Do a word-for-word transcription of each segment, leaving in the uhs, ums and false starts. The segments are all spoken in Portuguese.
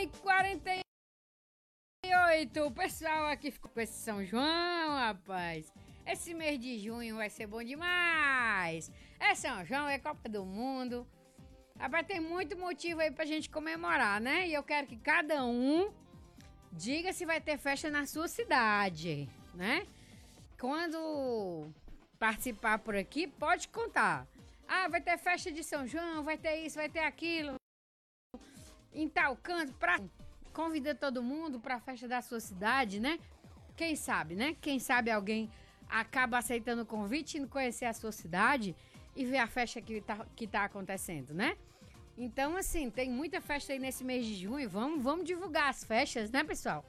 e quarenta e oito. O pessoal aqui ficou com esse São João, rapaz. Esse mês de junho vai ser bom demais. É São João, é Copa do Mundo. Rapaz, tem muito motivo aí pra gente comemorar, né? E eu quero que cada um diga se vai ter festa na sua cidade, né? Quando participar por aqui, pode contar. Ah, vai ter festa de São João, vai ter isso, vai ter aquilo. Em tal canto, pra... convida todo mundo pra festa da sua cidade, né? Quem sabe, né? Quem sabe alguém acaba aceitando o convite, indo conhecer a sua cidade e ver a festa que tá, que tá acontecendo, né? Então, assim, tem muita festa aí nesse mês de junho. Vamos, vamos divulgar as festas, né, pessoal?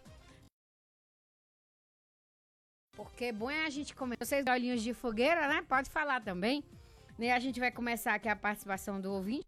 Porque bom é a gente comer. Vocês olhinhos de fogueira, né? Pode falar também. E a gente vai começar aqui a participação do ouvinte.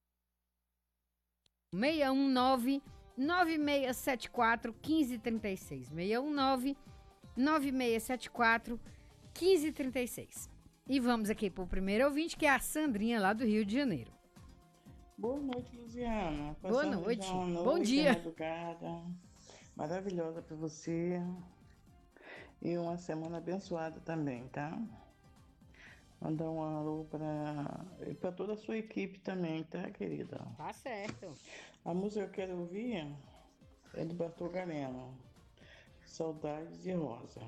seis um nove, nove seis sete quatro, um cinco três seis. seis um nove, nove seis sete quatro, um cinco três seis. E vamos aqui para o primeiro ouvinte, que é a Sandrinha, lá do Rio de Janeiro. Boa noite, Luziana. Boa noite. Uma noite. Bom dia. Madrugada maravilhosa para você. E uma semana abençoada também, tá? Mandar um alô para toda a sua equipe também, tá, querida? Tá certo. A música que eu quero ouvir é do Bartol Galeno, Saudades de Rosa.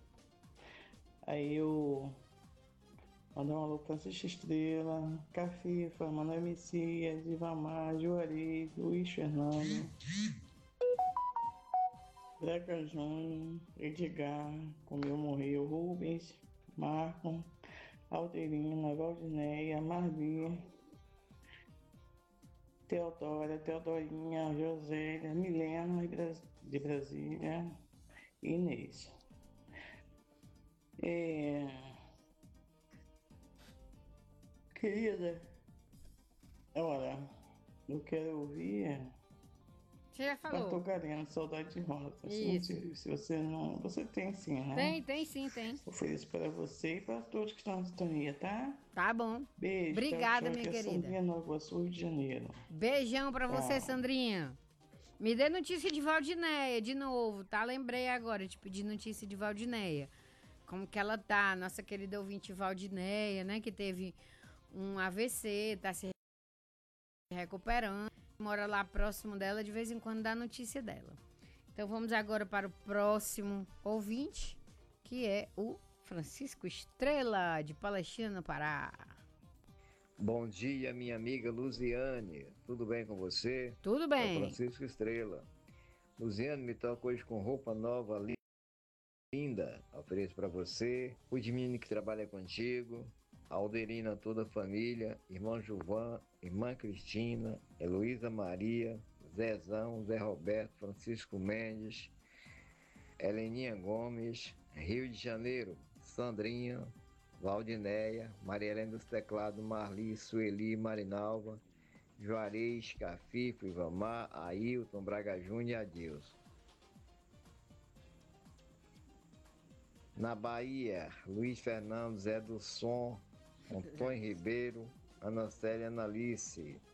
Aí eu mandar um alô para Francisco Estrela, Cafifa, Manuel Messias, Ivamar, Juarez, Luiz Fernando, Breca Júnior, Edgar, como eu morreu, Rubens, Marco, Alterina, Valdineia, Marli, Teodora, Teodorinha, Josélia, Milena de Brasília, Inês. É... Querida, olha, eu quero ouvir... Você já falou. Bartol Galeno, Saudade de Rosa. Isso. Se, se você não... Você tem sim, né? Tem, tem sim, tem. Ofereço para você e para todos que estão na sintonia, tá? Tá bom. Beijo. Obrigada, tchau, tchau, minha que é querida. Sandrinha Nova Iguaçu, Rio de Janeiro. Beijão pra Tchau. você, Sandrinha. Me dê notícia de Valdineia de novo, tá? Lembrei agora de pedir notícia de Valdineia. Como que ela tá, nossa querida ouvinte Valdineia, né? Que teve um A V C, tá se recuperando. Mora lá próximo dela, de vez em quando dá notícia dela. Então vamos agora para o próximo ouvinte, que é o Francisco Estrela, de Palestina, no Pará. Bom dia, minha amiga Luziane. Tudo bem com você? Tudo bem. É o Francisco Estrela. Luziane, me toca hoje com roupa nova, linda. Ofereço para você. O menino que trabalha contigo. A Alderina, toda a família. Irmão Gilvan, irmã Cristina, Heloísa Maria, Zezão, Zé Roberto, Francisco Mendes, Heleninha Gomes, Rio de Janeiro, Sandrinha, Valdineia, Maria Helena dos Teclados, Marli, Sueli, Marinalva, Juarez, Cafifo, Ivamar, Ailton, Braga Júnior e Adilson. Na Bahia, Luiz Fernando, Zé do Som, Antônio Ribeiro, Ana Célia, Analice,